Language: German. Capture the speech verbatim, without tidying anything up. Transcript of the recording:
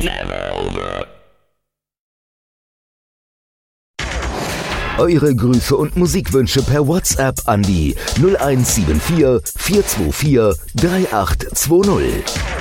Eure Grüße und Musikwünsche per WhatsApp an die null eins sieben vier, vier zwei vier, drei acht zwei null.